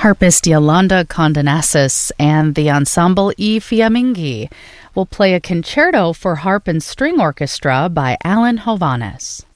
Harpist Yolanda Condonasis and the Ensemble I Fiamminghi will play a concerto for harp and string orchestra by Alan Hovhaness.